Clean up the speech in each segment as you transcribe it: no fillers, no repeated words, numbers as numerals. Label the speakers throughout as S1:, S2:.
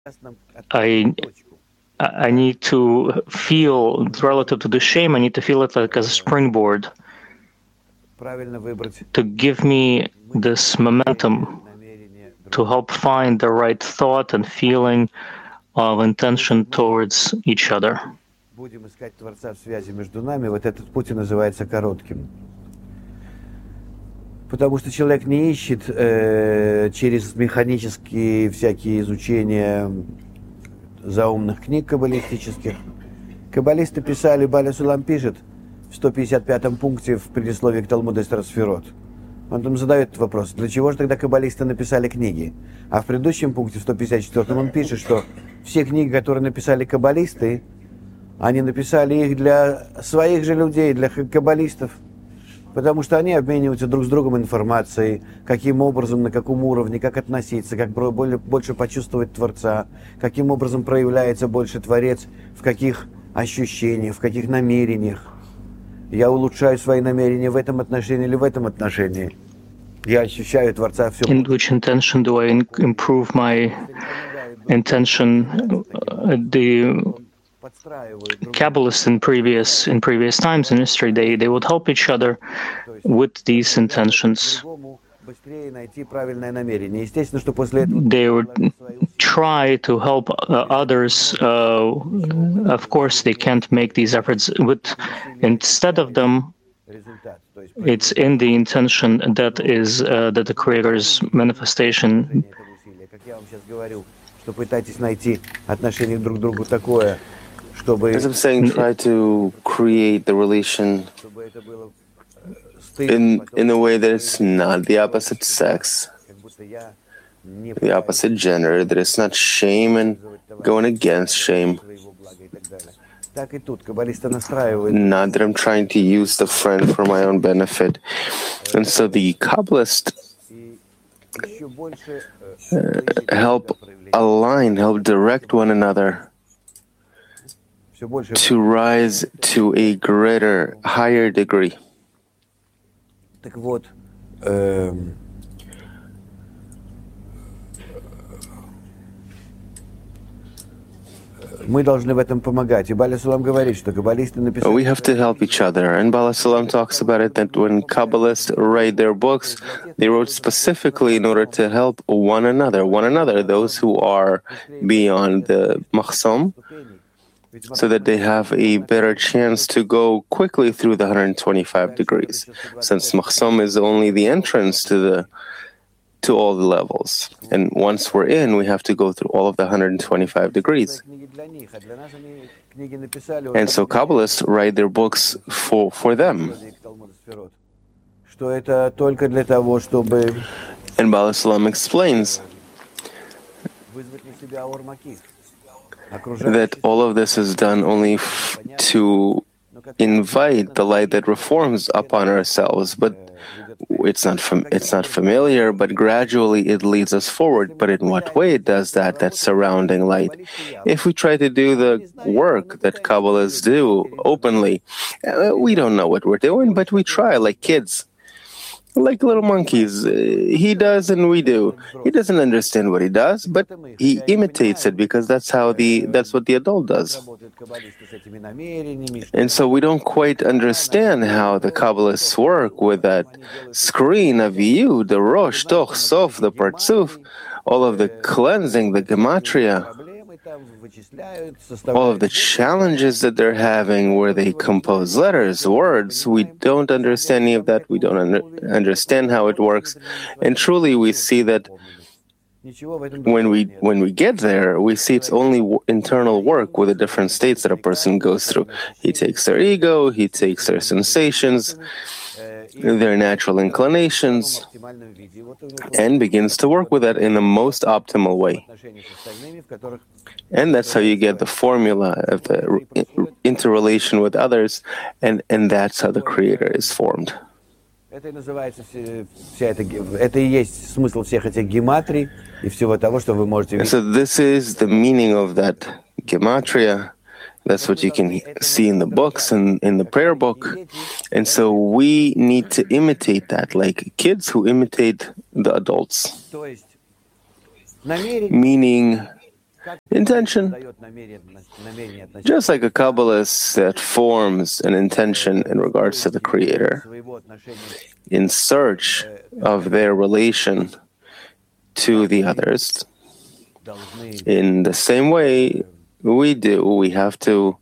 S1: I I need to feel relative to the shame. I need to feel it like as a springboard to give me this momentum to help find the right thought and feeling of intention towards each other.
S2: Будем искать Творца в связи между нами, вот этот путь и называется коротким. Потому что человек не ищет через механические всякие изучения заумных книг каббалистических. Каббалисты писали, Баля Сулам пишет в 155-м пункте в предисловии к Талмуду Эстер Сферот. Он там задает этот вопрос, для чего же тогда каббалисты написали книги? А в предыдущем пункте, в 154-м, он пишет, что все книги, которые написали каббалисты, они написали их для своих же людей, для каббалистов. Потому что они обмениваются друг с другом информацией, каким образом, на каком уровне, как относиться, как больше почувствовать Творца, каким образом проявляется больше Творец, в каких ощущениях, в каких намерениях. Я улучшаю свои намерения в этом отношении или в этом отношении. Я ощущаю Творца все.
S1: In which intention do I improve my intention? The Kabbalists in previous times in history, they would help each other with these intentions. They would try to help others. Of course, they can't make these efforts. Instead of them, it's in the intention that is that the Creator's manifestation.
S3: As I'm saying, try to create the relation in a way that it's not the opposite sex, the opposite gender, that it's not shame and going against shame. Not that I'm trying to use the friend for my own benefit. And so the Kabbalist help align, help direct one another to rise to a greater, higher degree.
S2: Мы должны в этом помогать. И Баля Сулам говорит, что каббалисты написали...
S3: We have to help each other. And Bala Salam talks about it that when Kabbalists write their books, they wrote specifically in order to help one another, those who are beyond the Makhsam, so that they have a better chance to go quickly through the 125 degrees. Since Makhsam is only the entrance to all the levels. And once we're in, we have to go through all of the 125 degrees. And so Kabbalists write their books for them. And Bala Salam explains that all of this is done only to invite the light that reforms upon ourselves, but it's not familiar, but gradually it leads us forward. But in what way it does that surrounding light? If we try to do the work that Kabbalists do openly, we don't know what we're doing, but we try like kids. Like little monkeys. He does and we do. He doesn't understand what he does, but he imitates it because that's what the adult does. And so we don't quite understand how the Kabbalists work with that screen of you, the Rosh, Toch, Sof, the Partzuf, all of the cleansing, the Gematria, all of the challenges that they're having where they compose letters, words. We don't understand any of that. We don't understand how it works. And truly we see that when we get there, we see it's only internal work with the different states that a person goes through. He takes their ego, he takes their sensations, their natural inclinations, and begins to work with that in the most optimal way. And that's how you get the formula of the interrelation with others, and that's how the Creator is formed.
S2: Это и есть смысл всех этих гематрий и всего того, что вы можете видеть.
S3: So this is the meaning of that gematria. That's what you can see in the books and in the prayer book. And so we need to imitate that, like kids who imitate the adults. Meaning intention. Just like a Kabbalist that forms an intention in regards to the Creator in search of their relation to the others, in the same way we have to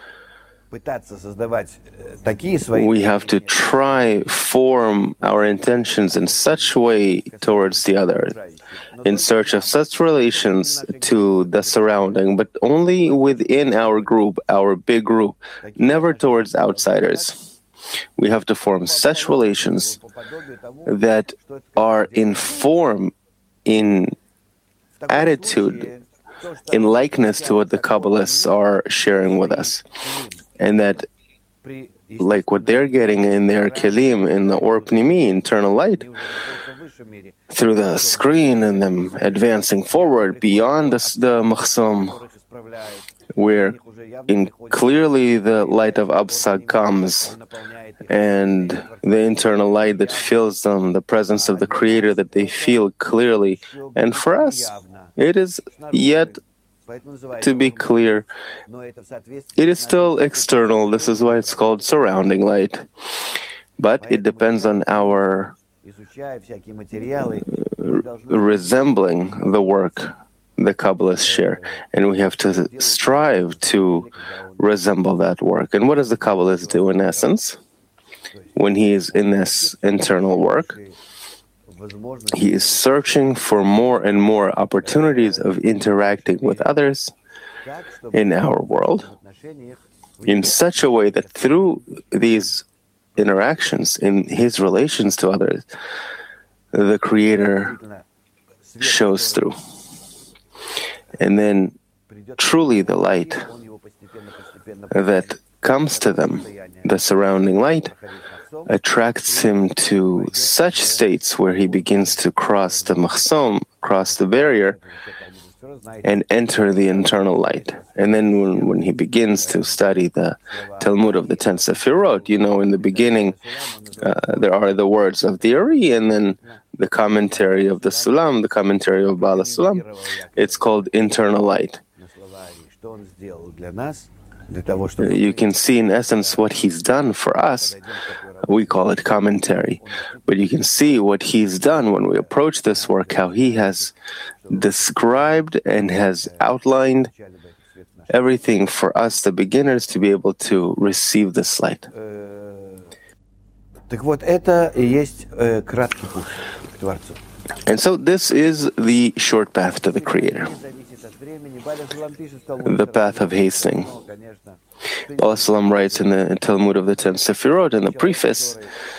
S3: try form our intentions in such way towards the other, in search of such relations to the surrounding, but only within our group, our big group, never towards outsiders. We have to form such relations that are in form, in attitude, in likeness to what the Kabbalists are sharing with us. And that, like what they're getting in their kelim, in the Or Pnimi, internal light, through the screen and them advancing forward beyond the Machzom, where clearly the light of Absag comes, and the internal light that fills them, the presence of the Creator that they feel clearly. And for us, it is yet to be clear. It is still external. This is why it's called surrounding light. But it depends on our resembling the work the Kabbalists share. And we have to strive to resemble that work. And what does the Kabbalist do in essence? When he is in this internal work, he is searching for more and more opportunities of interacting with others in our world in such a way that through these interactions, in his relations to others, the Creator shows through. And then truly the light that comes to them, the surrounding light, attracts him to such states where he begins to cross the machzom, cross the barrier, and enter the internal light. And then when he begins to study the Talmud of the 10 Sefirot, in the beginning there are the words of the Ari, and then the commentary of the Sulam, the commentary of Bala Sulam. It's called internal light. You can see in essence what he's done for us. We call it commentary. But you can see what he's done when we approach this work, how he has described and has outlined everything for us, the beginners, to be able to receive this light. And so this is the short path to the Creator, the path of hastening. Bala Sulam writes in the Talmud of the 10 Sefirot, in the preface,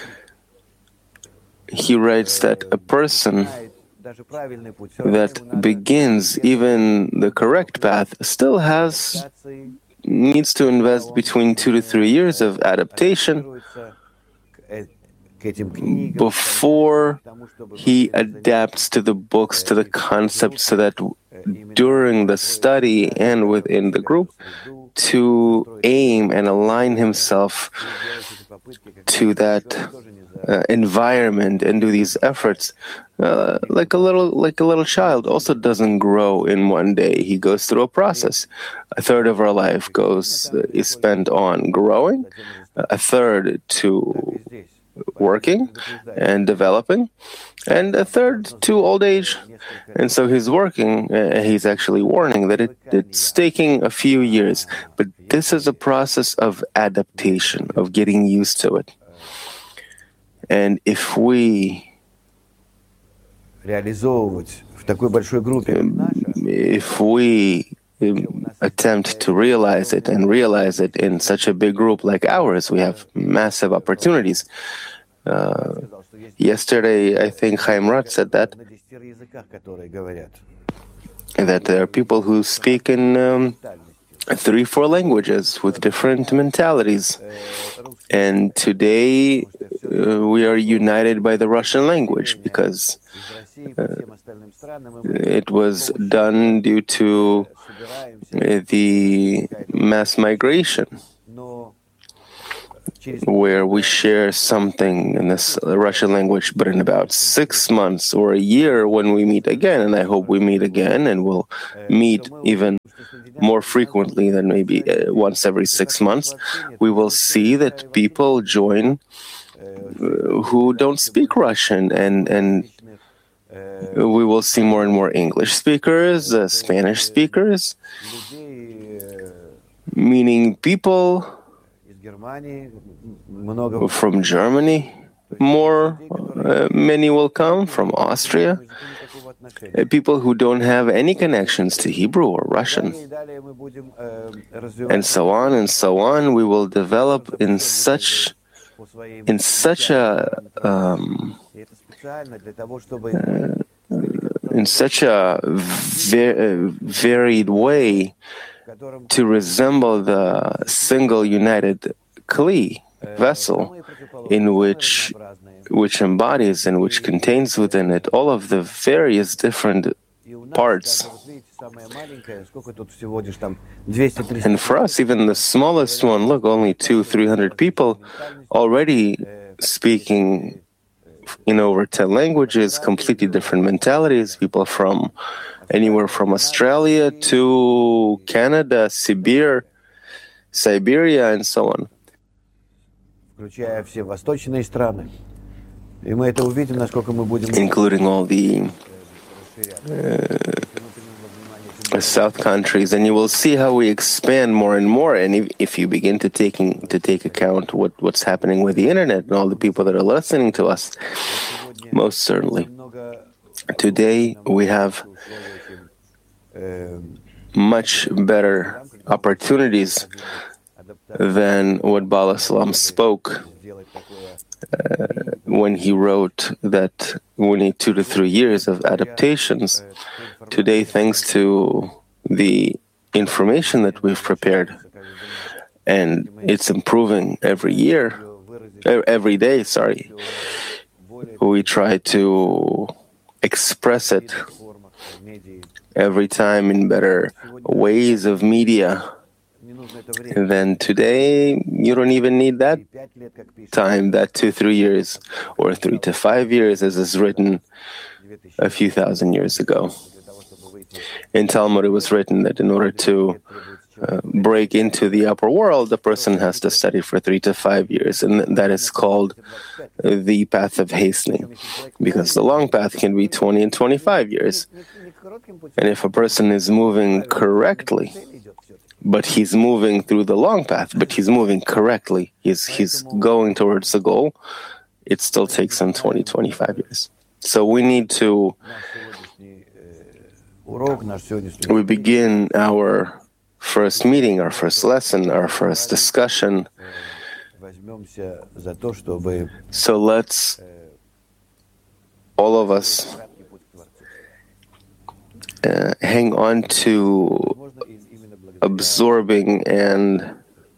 S3: he writes that a person that begins even the correct path still needs to invest between 2 to 3 years of adaptation before he adapts to the books, to the concepts, so that during the study and within the group, to aim and align himself to that environment and do these efforts. Like a little child also doesn't grow in one day. He goes through a process. A third of our life is spent on growing, a third to working and developing, and a third to old age. And so he's working, he's actually warning that it's taking a few years, but this is a process of adaptation, of getting used to it. And if we attempt to realize it in such a big group like ours, we have massive opportunities. Yesterday, I think Chaim Ratz said that there are people who speak in 3-4 languages with different mentalities. And today, we are united by the Russian language because it was done due to the mass migration. where we share something in this Russian language, but in about 6 months or a year when we meet again, and I hope we meet again and we'll meet even more frequently than maybe once every 6 months, we will see that people join who don't speak Russian, and we will see more and more English speakers, Spanish speakers, meaning people from Germany, many will come from Austria, people who don't have any connections to Hebrew or Russian, and so on and so on. We will develop in such a varied way to resemble the single united Kli vessel, in which embodies and which contains within it all of the various different parts. And for us, even the smallest one, look, only 200-300 people already speaking in over 10 languages, completely different mentalities, people from anywhere from Australia to Canada, Siberia, and so on. Including all the South countries, and you will see how we expand more and more. And if you begin to take account what's happening with the internet and all the people that are listening to us, most certainly. Today we have much better opportunities than what Bala Salam spoke when he wrote that we need 2 to 3 years of adaptations. Today, thanks to the information that we've prepared, and it's improving every day, we try to express it every time in better ways of media. And then today, you don't even need that time, that 2-3 years, or 3 to 5 years, as is written a few thousand years ago. In Talmud, it was written that in order to break into the upper world, the person has to study for 3 to 5 years, and that is called the path of hastening, because the long path can be 20 and 25 years. And if a person is moving correctly, but he's moving through the long path, but he's moving correctly, he's going towards the goal, it still takes him 20, 25 years. So we need to, we begin our first meeting, our first lesson, our first discussion. So let's, all of us, hang on to absorbing and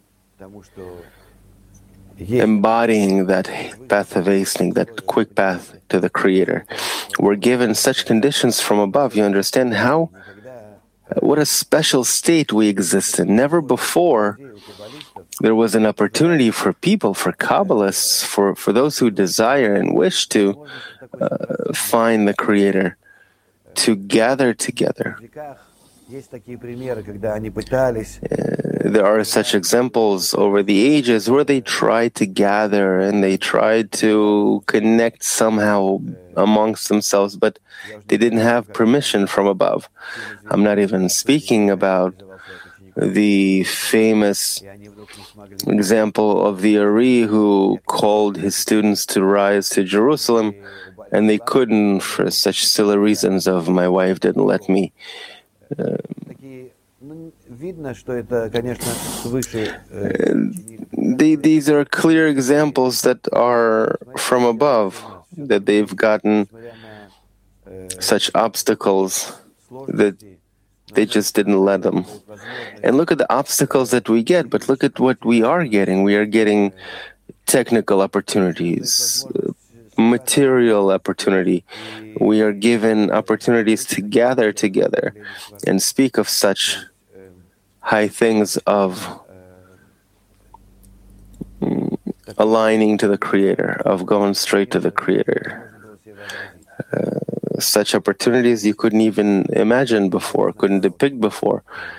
S3: embodying that path of hastening, that quick path to the Creator. We're given such conditions from above. You understand what a special state we exist in. Never before there was an opportunity for people, for Kabbalists, for those who desire and wish to find the Creator, to gather together. There are such examples over the ages where they tried to gather and they tried to connect somehow amongst themselves, but they didn't have permission from above. I'm not even speaking about the famous example of the Ari who called his students to rise to Jerusalem, and they couldn't for such silly reasons of my wife didn't let me. These are clear examples that are from above, that they've gotten such obstacles that they just didn't let them. And look at the obstacles that we get, but look at what we are getting. We are getting technical opportunities, material opportunity. We are given opportunities to gather together and speak of such high things of aligning to the Creator, of going straight to the Creator. Such opportunities you couldn't even imagine before, couldn't depict before.